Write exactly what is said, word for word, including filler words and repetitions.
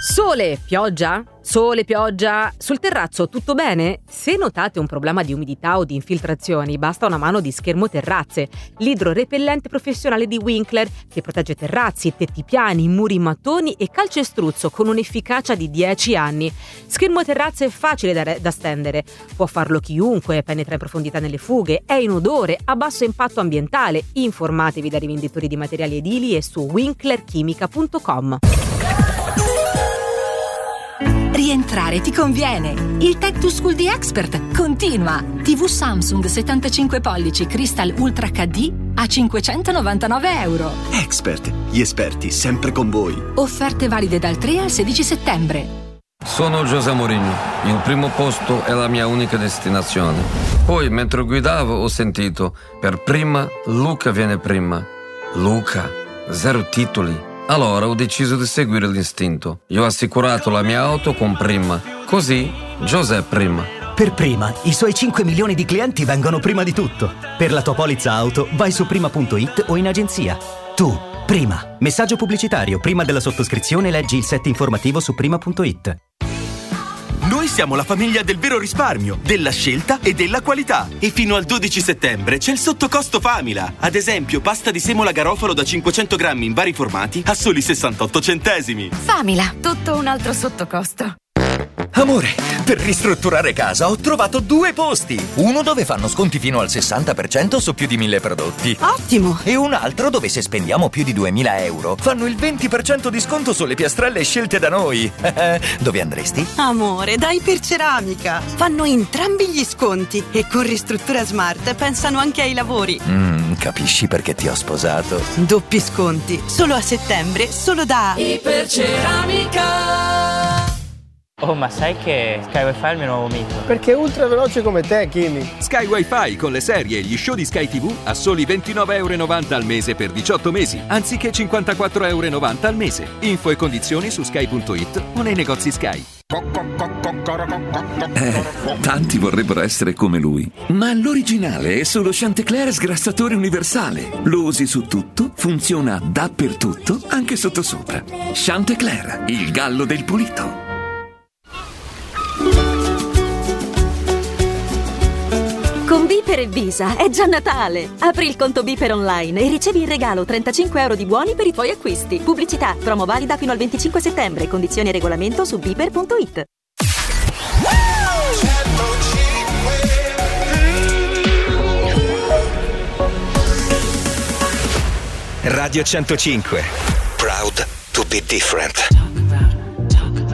Sole, pioggia? Sole, pioggia? Sul terrazzo tutto bene? Se notate un problema di umidità o di infiltrazioni, basta una mano di Schermo Terrazze, l'idrorepellente professionale di Winkler che protegge terrazzi, tetti piani, muri in mattoni e calcestruzzo con un'efficacia di dieci anni. Schermo Terrazze è facile da, da stendere, può farlo chiunque, penetra in profondità nelle fughe, è inodore, ha basso impatto ambientale. Informatevi dai rivenditori di materiali edili e su winkler chimica punto com. Rientrare ti conviene. Il Tech to School di Expert continua. tivù Samsung settantacinque pollici Crystal Ultra acca di a cinquecentonovantanove euro. Expert, gli esperti sempre con voi. Offerte valide dal tre al sedici settembre. Sono José Mourinho. Il primo posto è la mia unica destinazione. Poi, mentre guidavo, ho sentito: per prima, Luca viene prima. Luca, zero titoli. Allora ho deciso di seguire l'istinto. Io ho assicurato la mia auto con Prima. Così, José Prima. Per Prima, i suoi cinque milioni di clienti vengono prima di tutto. Per la tua polizza auto, vai su prima punto it o in agenzia. Tu, Prima. Messaggio pubblicitario. Prima della sottoscrizione leggi il set informativo su prima punto it. Noi siamo la famiglia del vero risparmio, della scelta e della qualità. E fino al dodici settembre c'è il sottocosto Famila. Ad esempio, pasta di semola garofalo da cinquecento grammi in vari formati a soli sessantotto centesimi. Famila, tutto un altro sottocosto. Amore, per ristrutturare casa ho trovato due posti. Uno dove fanno sconti fino al sessanta per cento su più di mille prodotti. Ottimo! E un altro dove se spendiamo più di duemila euro fanno il venti per cento di sconto sulle piastrelle scelte da noi. Dove andresti? Amore, dai per Ceramica. Fanno entrambi gli sconti e con Ristruttura Smart pensano anche ai lavori. Mm, capisci perché ti ho sposato? Doppi sconti, solo a settembre, solo da Iperceramica. Oh, ma sai che Sky Wi-Fi è il mio nuovo mito? Perché è ultra veloce come te, Kimi. Sky Wi-Fi con le serie e gli show di Sky tivù a soli ventinove virgola novanta euro al mese per diciotto mesi, anziché cinquantaquattro virgola novanta euro al mese. Info e condizioni su sky punto it o nei negozi Sky. Eh, tanti vorrebbero essere come lui, ma l'originale è solo Chantecler sgrassatore universale. Lo usi su tutto, funziona dappertutto, anche sottosopra. Chantecler, il gallo del pulito. Con Biper e Visa è già Natale! Apri il conto Biper online e ricevi in regalo trentacinque euro di buoni per i tuoi acquisti. Pubblicità, promo valida fino al venticinque settembre. Condizioni e regolamento su biper punto it. Radio centocinque. Proud to be different.